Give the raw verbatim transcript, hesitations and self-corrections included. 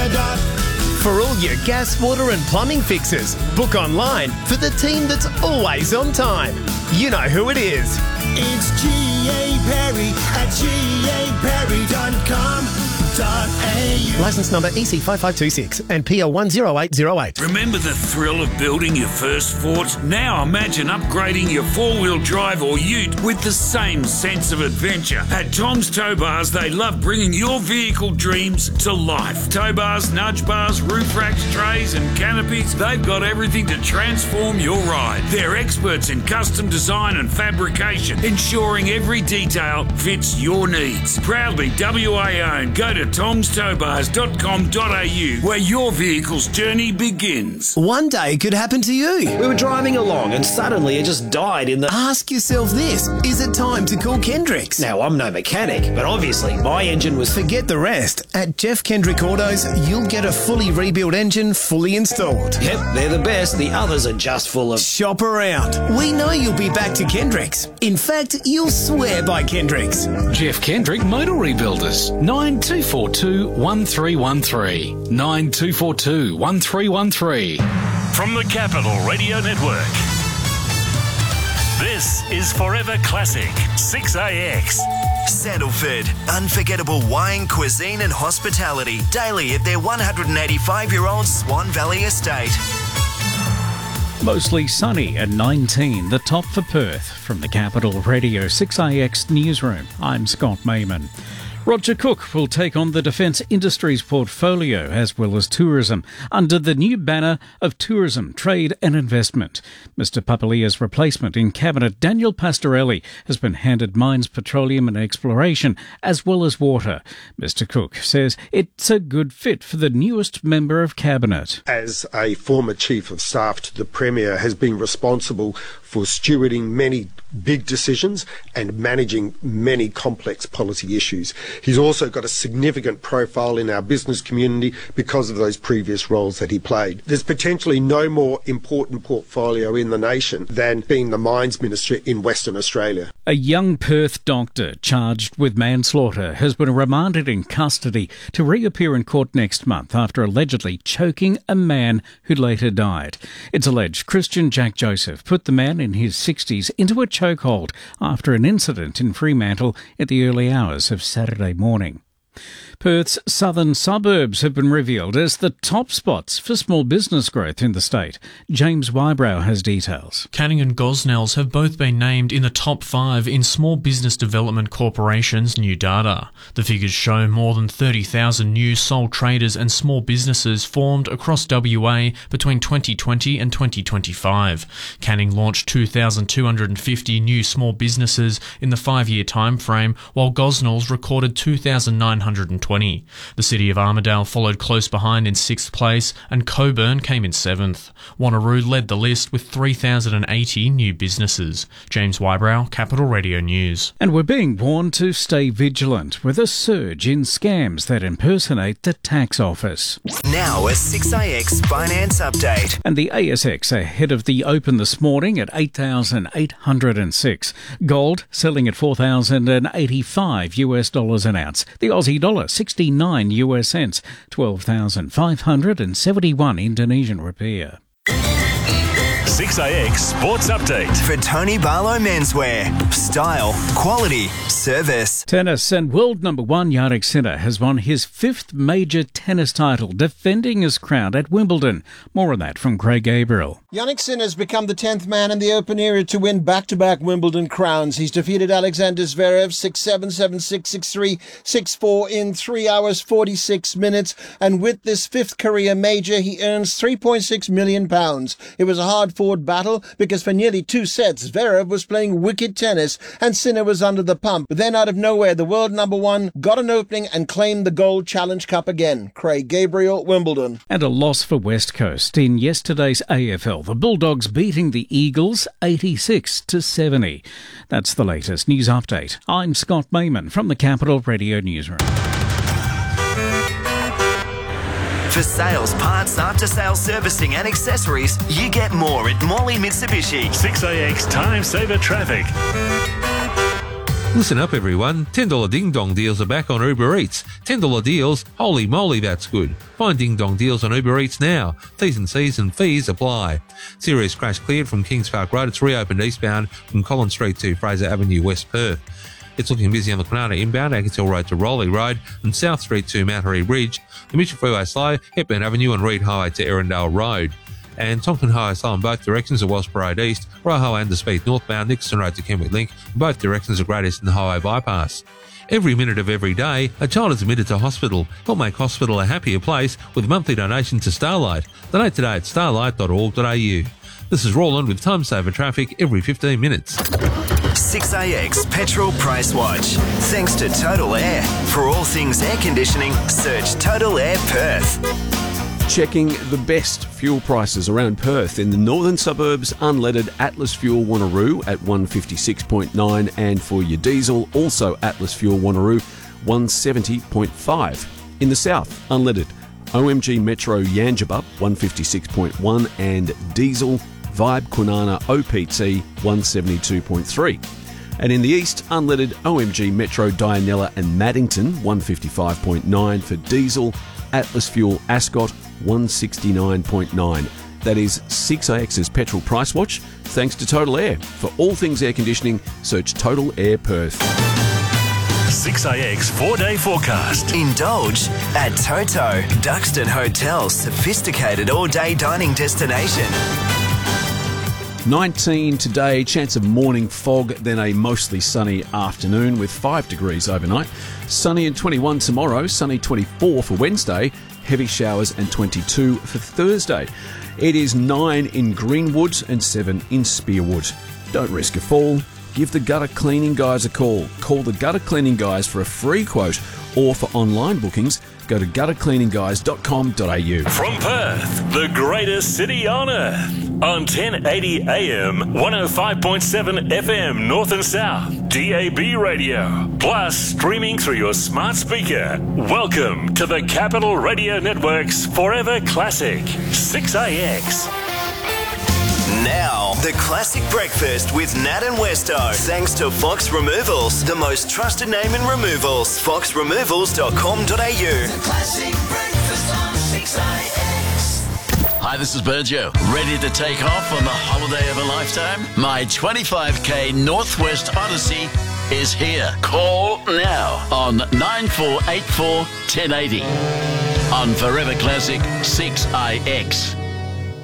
dot. For all your gas, water and plumbing fixes, book online for the team that's always on time. You know who it is. It's G A Perry at G A Perry dot com dot A U. Licence number E C five five two six and P L one zero eight zero eight. Remember the thrill of building your first Ford? Now imagine upgrading your four-wheel drive or ute with the same sense of adventure. At Tom's Tow Bars, they love bringing your vehicle dreams to life. Tow bars, nudge bars, roof racks, trays and canopies, they've got everything to transform your ride. They're experts in custom design and fabrication, ensuring every detail fits your needs. Proudly W A owned. Go to toms tow bars dot com dot a u where your vehicle's journey begins. One day could happen to you. We were driving along and suddenly it just died in the... Ask yourself this, is it time to call Kendricks? Now, I'm no mechanic, but obviously my engine was... Forget the rest. At Jeff Kendrick Autos, you'll get a fully rebuilt engine fully installed. Yep, they're the best. The others are just full of... Shop around. We know you'll be back to Kendricks. In fact, you'll swear by Kendricks. Jeff Kendrick Motor Rebuilders. nine two four two, one three one three. nine two four two, one three one three. From the Capital Radio Network, this is Forever Classic, six A X. Sandalford, unforgettable wine, cuisine and hospitality, daily at their one hundred eighty-five-year-old Swan Valley estate. Mostly sunny at nineteen, the top for Perth. From the Capital Radio six A X newsroom, I'm Scott Mayman. Roger Cook will take on the defence industries portfolio as well as tourism under the new banner of Tourism, Trade and Investment. Mister Papalia's replacement in Cabinet, Daniel Pastorelli, has been handed mines, petroleum and exploration as well as water. Mister Cook says it's a good fit for the newest member of Cabinet. As a former Chief of Staff to the Premier, has been responsible for stewarding many big decisions and managing many complex policy issues. He's also got a significant profile in our business community because of those previous roles that he played. There's potentially no more important portfolio in the nation than being the Mines Minister in Western Australia. A young Perth doctor charged with manslaughter has been remanded in custody to reappear in court next month after allegedly choking a man who later died. It's alleged Christian Jack Joseph put the man in his sixties into a chokehold after an incident in Fremantle in the early hours of Saturday morning. Perth's southern suburbs have been revealed as the top spots for small business growth in the state. James Wybrow has details. Canning and Gosnells have both been named in the top five in Small Business Development Corporation's new data. The figures show more than thirty thousand new sole traders and small businesses formed across W A between twenty twenty and twenty twenty-five. Canning launched two thousand two hundred fifty new small businesses in the five-year time frame, while Gosnells recorded two thousand nine hundred twenty. The city of Armidale followed close behind in sixth place, and Coburn came in seventh. Wanneroo led the list with three thousand eighty new businesses. James Wybrow, Capital Radio News. And we're being warned to stay vigilant with a surge in scams that impersonate the tax office. Now a six A X finance update. And the A S X ahead of the open this morning at eight thousand eight hundred six. Gold selling at four thousand eighty-five US dollars an ounce. The Aussie dollar sixty-nine US cents, twelve thousand five hundred seventy-one Indonesian rupiah. six A X Sports Update. For Tony Barlow Menswear. Style, quality, service. Tennis and world number one Jannik Sinner has won his fifth major tennis title, defending his crown at Wimbledon. More on that from Craig Gabriel. Jannik Sinner has become the tenth man in the Open era to win back-to-back Wimbledon crowns. He's defeated Alexander Zverev six seven, seven six, six three, six four in three hours, forty-six minutes. And with this fifth career major, he earns three point six million pounds. It was a hard-fought battle because for nearly two sets, Zverev was playing wicked tennis and Sinner was under the pump. But then out of nowhere, the world number one got an opening and claimed the Gold Challenge Cup again. Craig Gabriel, Wimbledon. And a loss for West Coast in yesterday's A F L. The Bulldogs beating the Eagles eighty-six to seventy. That's the latest news update. I'm Scott Mayman from the Capital Radio Newsroom. For sales, parts, after-sales servicing and accessories, you get more at Morley Mitsubishi. six A X Time Saver Traffic. Listen up, everyone. ten dollars Ding Dong deals are back on Uber Eats. ten dollars deals? Holy moly, that's good. Find Ding Dong deals on Uber Eats now. T's and C's and fees apply. Serious crash cleared from Kings Park Road. It's reopened eastbound from Collins Street to Fraser Avenue, West Perth. It's looking busy on the Kwinana inbound, Agatil Road to Rowley Road and South Street to Mount Harry Bridge. The Mitchell Freeway slow, Hepburn Avenue and Reed Highway to Erindale Road. And Tonkin Highway slow in both directions at Wellsborough Road East, Royal and the Speed northbound, Nixon Road to Kenwick Link, in both directions of Great Eastern Highway bypass. Every minute of every day, a child is admitted to hospital. Help make hospital a happier place with a monthly donation to Starlight. Donate today at starlight dot org dot a u. This is Roland with Time Saver Traffic every fifteen minutes. six A X Petrol Price Watch. Thanks to Total Air. For all things air conditioning, search Total Air Perth. Checking the best fuel prices around Perth. In the northern suburbs, unleaded Atlas Fuel Wanneroo at one fifty-six point nine, and for your diesel, also Atlas Fuel Wanneroo, one seventy point five. In the south, unleaded O M G Metro Yangebup one fifty-six point one, and diesel Vibe Kwinana O P T one seventy-two point three. And in the east, unleaded O M G Metro Dianella and Maddington one fifty-five point nine for diesel, Atlas Fuel Ascot one sixty-nine point nine. That is six A X's Petrol Price Watch, thanks to Total Air. For all things air conditioning, search Total Air Perth. six A X four-day forecast. Indulge at Toto, Duxton Hotel's sophisticated all-day dining destination. nineteen today, chance of morning fog, then a mostly sunny afternoon with five degrees overnight. Sunny and twenty-one tomorrow, sunny twenty-four for Wednesday, heavy showers and twenty-two for Thursday. It is nine in Greenwood and seven in Spearwood. Don't risk a fall. Give the gutter cleaning guys a call. Call the gutter cleaning guys for a free quote, or for online bookings, go to gutter cleaning guys dot com dot a u. From Perth, the greatest city on earth, on ten eighty A M, one oh five point seven F M North and South, D A B radio, plus streaming through your smart speaker. Welcome to the Capital Radio Network's Forever Classic, six A X. Now, the classic breakfast with Nat and Westo. Thanks to Fox Removals, the most trusted name in removals. fox removals dot com dot a u. The classic breakfast on six A X. Hi, this is Berjo. Ready to take off on the holiday of a lifetime? My twenty-five K Northwest Odyssey is here. Call now on nine four eight four, one oh eight oh on Forever Classic six A X.